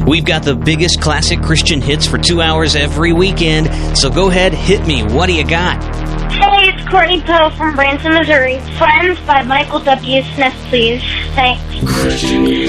We've got the biggest classic Christian hits for 2 hours every weekend, so go ahead, hit me. What do you got? Hey, it's Courtney Poe from Branson, Missouri. Friends by Michael W. Smith, please. Thanks.